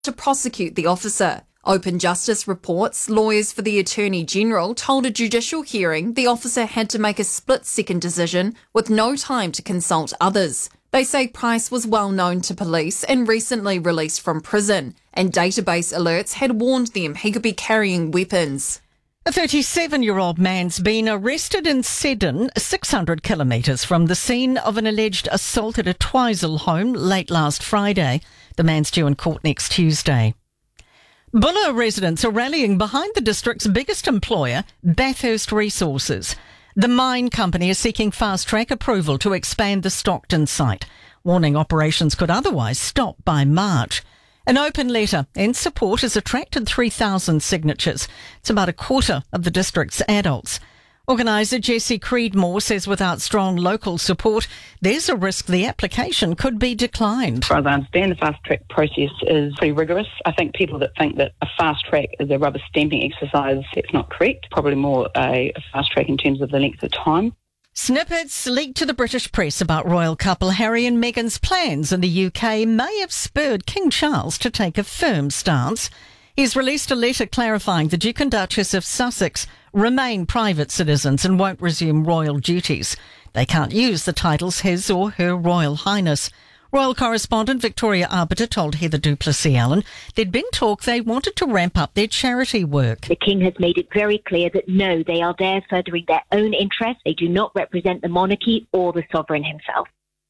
to prosecute the officer. Open Justice reports lawyers for the Attorney General told a judicial hearing the officer had to make a split-second decision with no time to consult others. They say Price was well known to police and recently released from prison, and database alerts had warned them he could be carrying weapons. A 37-year-old man's been arrested in Seddon, 600 kilometres from the scene of an alleged assault at a Twizel home late last Friday. The man's due in court next Tuesday. Buller residents are rallying behind the district's biggest employer, Bathurst Resources. The mine company is seeking fast-track approval to expand the Stockton site, warning operations could otherwise stop by March. An open letter in support has attracted 3,000 signatures. It's about a quarter of the district's adults. Organiser Jessie Creedmore says without strong local support, there's a risk the application could be declined. As far as I understand, the fast-track process is pretty rigorous. I think people that think that a fast-track is a rubber stamping exercise, that's not correct. Probably more a fast-track in terms of the length of time. Snippets leaked to the British press about royal couple Harry and Meghan's plans in the UK may have spurred King Charles to take a firm stance. He's released a letter clarifying the Duke and Duchess of Sussex remain private citizens and won't resume royal duties. They can't use the titles His or Her Royal Highness. Royal correspondent Victoria Arbiter told Heather Duplessis-Allen there'd been talk they wanted to ramp up their charity work. The King has made it very clear that no, they are there furthering their own interests. They do not represent the monarchy or the sovereign himself.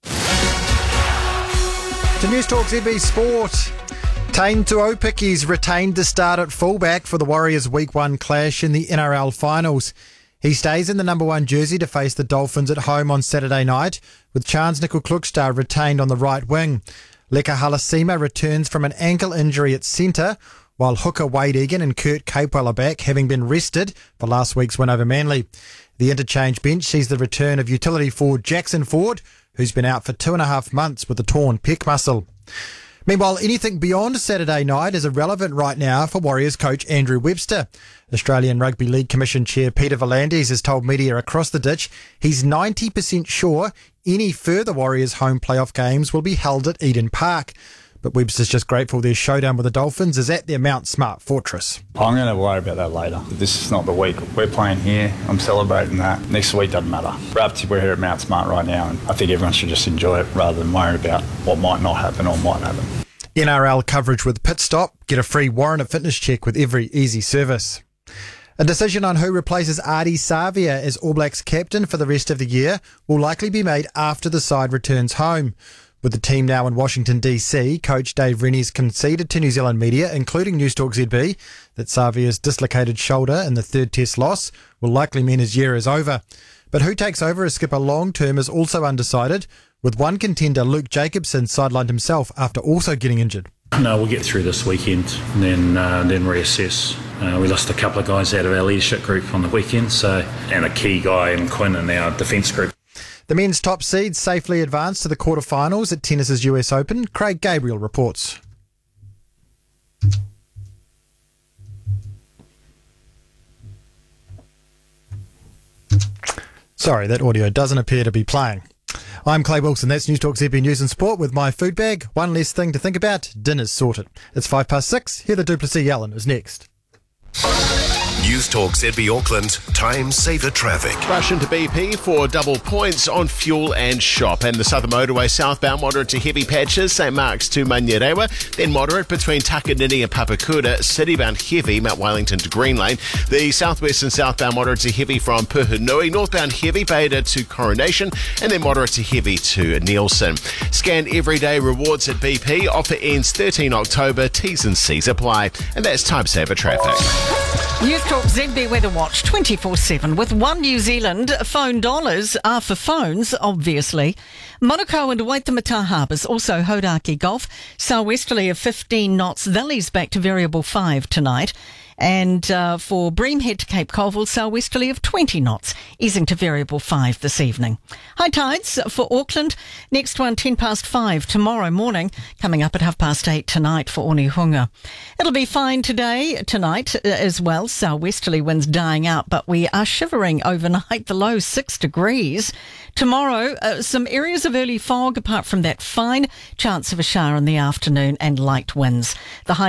To News Talk ZB Sport. Taine Tuopiki retained the start at fullback for the Warriors' Week 1 clash in the NRL Finals. He stays in the number 1 jersey to face the Dolphins at home on Saturday night, with Chance Nickel-Klukstad retained on the right wing. Leka Halasima returns from an ankle injury at centre, while hooker Wade Egan and Kurt Capewell are back, having been rested for last week's win over Manly. The interchange bench sees the return of utility forward Jackson Ford, who's been out for 2.5 months with a torn pec muscle. Meanwhile, anything beyond Saturday night is irrelevant right now for Warriors coach Andrew Webster. Australian Rugby League Commission Chair Peter V'landys has told media across the ditch he's 90% sure any further Warriors home playoff games will be held at Eden Park. But Webster's just grateful their showdown with the Dolphins is at their Mount Smart fortress. I'm going to worry about that later. This is not the week. We're playing here. I'm celebrating that. Next week doesn't matter. We're here at Mount Smart right now, and I think everyone should just enjoy it rather than worry about what might not happen or might happen. NRL coverage with Pit Stop. Get a free warrant fitness check with every easy service. A decision on who replaces Ardie Savea as All Blacks captain for the rest of the year will likely be made after the side returns home. With the team now in Washington DC, coach Dave Rennie's conceded to New Zealand media, including News Talk ZB, that Savea's dislocated shoulder in the third test loss will likely mean his year is over. But who takes over as skipper long term is also undecided, with one contender, Luke Jacobson, sidelined himself after also getting injured. No, we'll get through this weekend and then reassess. We lost a couple of guys out of our leadership group on the weekend, and a key guy in Quinn in our defence group. The men's top seeds safely advanced to the quarterfinals at tennis's US Open. Craig Gabriel reports. Sorry, that audio doesn't appear to be playing. I'm Clay Wilson. That's News Talk ZB News and Sport with my food bag. One less thing to think about. Dinner's sorted. It's 6:05. Heather Duplessis-Allen is next. News Talk ZB Auckland, time saver traffic. Rush into BP for double points on fuel and shop. And the Southern Motorway southbound, moderate to heavy patches, St Mark's to Manurewa. Then moderate between Takanini and Papakura. Citybound heavy, Mount Wellington to Green Lane. The southwest and southbound, moderate to heavy from Puhunui. Northbound heavy, Beta to Coronation. And then moderate to heavy to Nielsen. Scan everyday rewards at BP. Offer ends 13 October. T's and C's apply. And that's time saver traffic. News Talk ZB Weather Watch 24/7 with One New Zealand. Phone dollars are for phones, obviously. Manukau and Waitemata Harbours, also Hodaki Gulf. Southwesterly of 15 knots. They'll ease back to variable 5 tonight. And for Breamhead to Cape Colville, southwesterly of 20 knots, easing to variable 5 this evening. High tides for Auckland. Next one, 5:10 tomorrow morning, coming up at 8:30 tonight for Onehunga. It'll be fine tonight as well. Southwesterly winds dying out, but we are shivering overnight. The low 6 degrees. Tomorrow, some areas of early fog. Apart from that, fine chance of a shower in the afternoon and light winds. The high